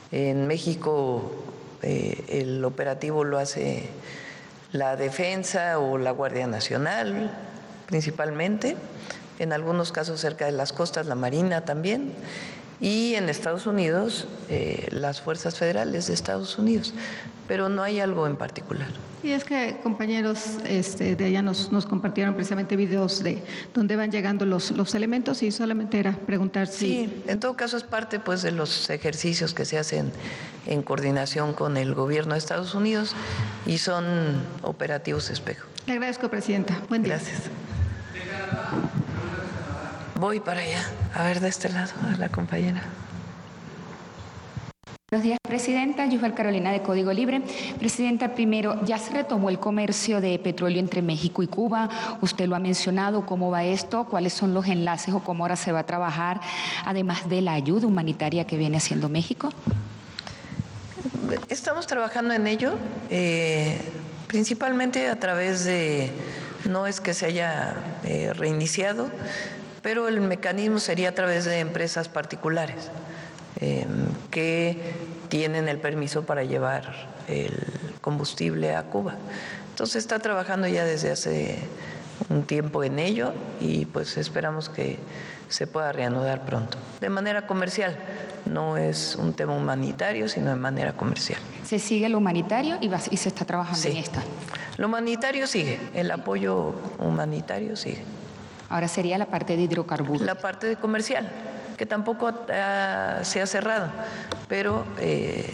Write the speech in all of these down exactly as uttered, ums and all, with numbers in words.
En México eh, el operativo lo hace la Defensa o la Guardia Nacional principalmente, en algunos casos cerca de las costas la Marina también, y en Estados Unidos eh, las fuerzas federales de Estados Unidos, pero no hay algo en particular. Y es que compañeros este, de allá nos, nos compartieron precisamente videos de dónde van llegando los, los elementos y solamente era preguntar si… Sí, en todo caso es parte pues de los ejercicios que se hacen en coordinación con el gobierno de Estados Unidos y son operativos espejo. Le agradezco, presidenta. Buen día. Gracias. Voy para allá, a ver de este lado, a la compañera. Buenos días, Presidenta. Yusbel Carolina, de Código Libre. Presidenta, primero, ya se retomó el comercio de petróleo entre México y Cuba. Usted lo ha mencionado, ¿cómo va esto? ¿Cuáles son los enlaces o cómo ahora se va a trabajar, además de la ayuda humanitaria que viene haciendo México? Estamos trabajando en ello, eh, principalmente a través de, no es que se haya eh, reiniciado, pero el mecanismo sería a través de empresas particulares eh, que tienen el permiso para llevar el combustible a Cuba. Entonces está trabajando ya desde hace un tiempo en ello y pues esperamos que se pueda reanudar pronto. De manera comercial, no es un tema humanitario, sino de manera comercial. Se sigue lo humanitario y, va, y se está trabajando sí. en esta. Lo humanitario sigue, el apoyo humanitario sigue. Ahora sería la parte de hidrocarburos. La parte de comercial, que tampoco uh, se ha cerrado, pero eh,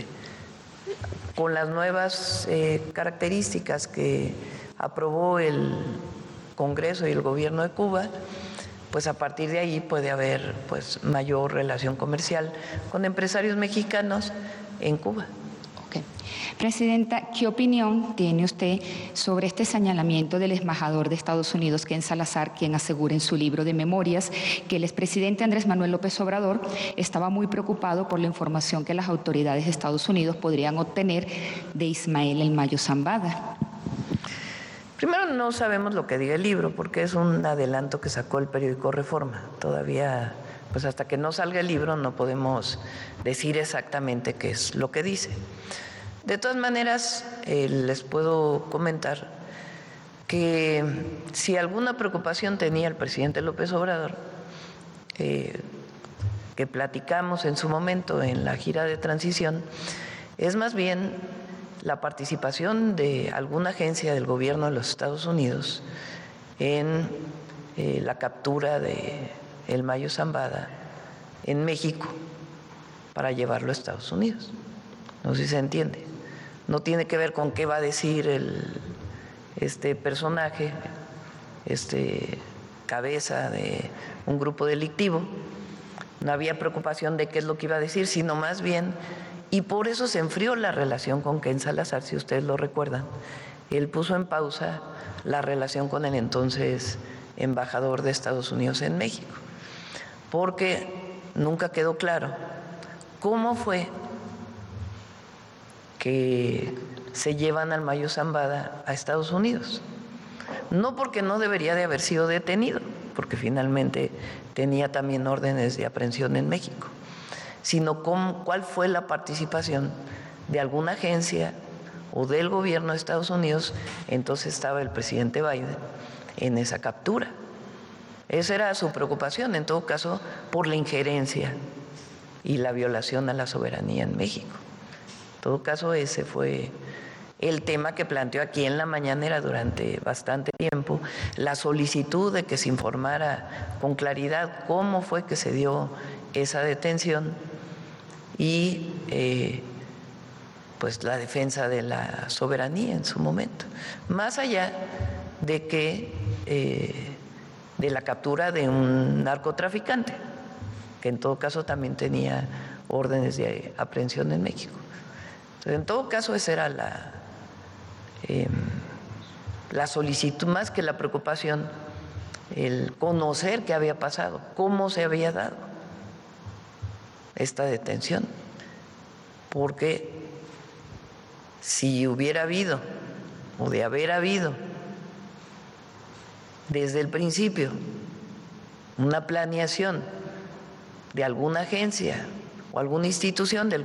con las nuevas eh, características que aprobó el Congreso y el gobierno de Cuba, pues a partir de ahí puede haber pues mayor relación comercial con empresarios mexicanos en Cuba. Okay. Presidenta, ¿qué opinión tiene usted sobre este señalamiento del embajador de Estados Unidos, Ken Salazar, quien asegura en su libro de memorias que el expresidente Andrés Manuel López Obrador estaba muy preocupado por la información que las autoridades de Estados Unidos podrían obtener de Ismael El Mayo Zambada? Primero, no sabemos lo que diga el libro, porque es un adelanto que sacó el periódico Reforma. Todavía, pues hasta que no salga el libro, no podemos decir exactamente qué es lo que dice. De todas maneras, eh, les puedo comentar que si alguna preocupación tenía el presidente López Obrador, eh, que platicamos en su momento en la gira de transición, es más bien la participación de alguna agencia del gobierno de los Estados Unidos en eh, la captura de El Mayo Zambada en México para llevarlo a Estados Unidos. No sé si se entiende. No tiene que ver con qué va a decir el, este personaje, este cabeza de un grupo delictivo. No había preocupación de qué es lo que iba a decir, sino más bien… Y por eso se enfrió la relación con Ken Salazar, si ustedes lo recuerdan. Él puso en pausa la relación con el entonces embajador de Estados Unidos en México, porque nunca quedó claro cómo fue que se llevan al Mayo Zambada a Estados Unidos. No porque no debería de haber sido detenido, porque finalmente tenía también órdenes de aprehensión en México, sino cómo, cuál fue la participación de alguna agencia o del gobierno de Estados Unidos, entonces estaba el presidente Biden, en esa captura. Esa era su preocupación, en todo caso, por la injerencia y la violación a la soberanía en México. En todo caso, ese fue el tema que planteó aquí en la mañanera durante bastante tiempo, la solicitud de que se informara con claridad cómo fue que se dio esa detención y eh, pues la defensa de la soberanía en su momento, más allá de que eh, de la captura de un narcotraficante, que en todo caso también tenía órdenes de aprehensión en México. Entonces, en todo caso, esa era la, eh, la solicitud, más que la preocupación, el conocer qué había pasado, cómo se había dado esta detención, porque si hubiera habido, o de haber habido, desde el principio, una planeación de alguna agencia o alguna institución del